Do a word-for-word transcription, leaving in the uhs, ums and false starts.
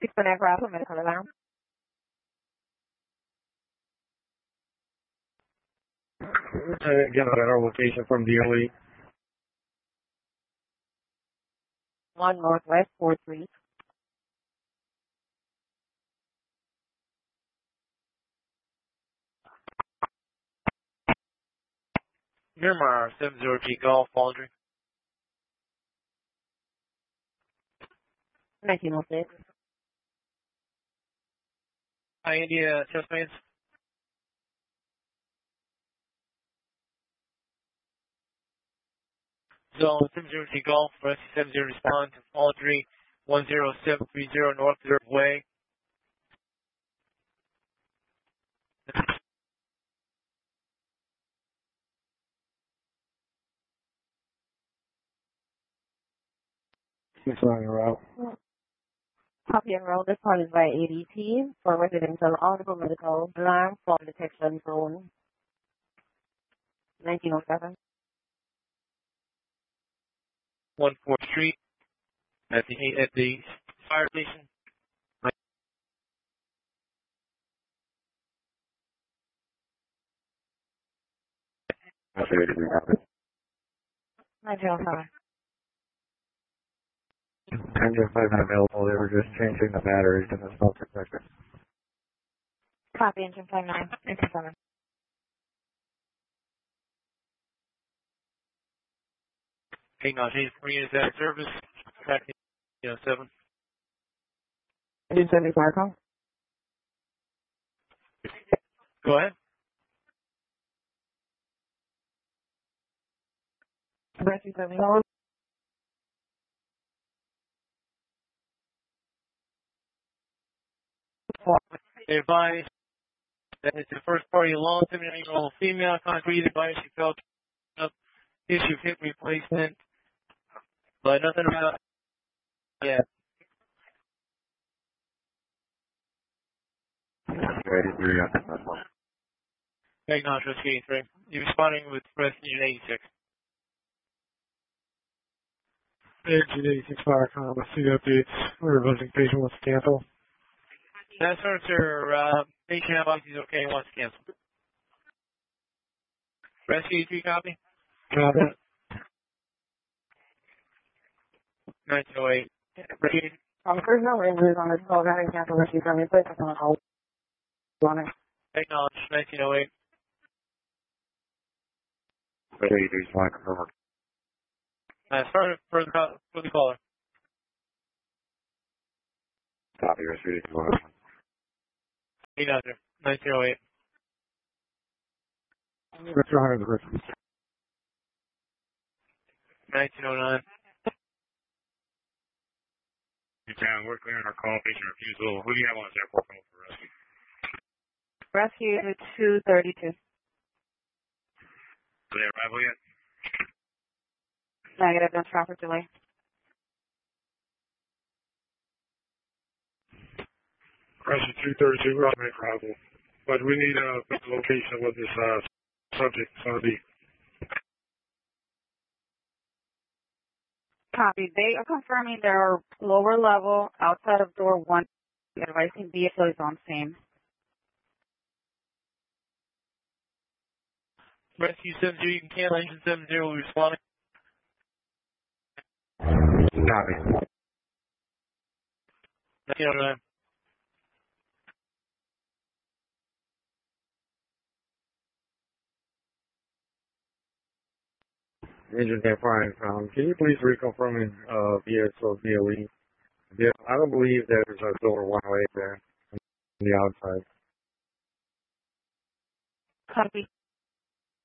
six one aircraft, medical alarm. Uh, get a better location from D L E. one Northwest four three. Miramar, seven zero G Golf, Aldrin. nineteen oh six. Hi, India, chest mains. Zone seven zero G Golf, rescue seven zero respond to all three one zero seven three zero North Third Way. It's on your route. Copy and roll. This call is by A D T for residential audible medical alarm for detection zone nineteen oh seven. one fourth Street at the, at the fire station. nineteen oh seven. Engine five not available. They were just changing the batteries in the smoke detector. Copy engine five nine. nineteen oh seven. Hang on, eight four units out of service. Tracking oh seven. Engine seventy-four call. Go ahead. Rescue seventy-four. They advise that it's a first party law, seventy-nine year old female, concrete advice she felt up, issue hip replacement, but nothing about yeah. eighty-three on the first one. Diagnosis eighty-three. You're responding with rescue eighty-six. Engine eighty-six fire com, let's see updates. We're visiting patient wants to cancel. That starts her uh, patient advice is okay and wants to cancel. Rescue eighty-three copy? Copy. nineteen oh eight. Rescue Um, there's no injuries on this call. Having cancel rescue seventy six. I'm going to hold on it. acknowledge nineteen oh eight. eighty-three fire confirmed. Uh, start for the, call- for the caller. Copy, rescue eighty-two. Acknowledge nineteen oh eight. Let's try the rescue. nineteen oh nine. Town, we're clearing our call, patient refusal. Who do you have on this airport call for rescue? Rescue two thirty-two. Are they arrival yet? Negative, no traffic delay. Rescue two thirty-two, we're on make arrival. But we need uh, the location of what this uh, subject is going to be. Copy. They are confirming their lower level outside of door one. Advising vehicle is on scene. Rescue seven zero, you can cancel engine seven zero, we're responding. Copy. nineteen oh nine. Engine ten fire um, can you please reconfirm in uh, via so D L E? I don't believe there's a door one way there on the outside. Copy.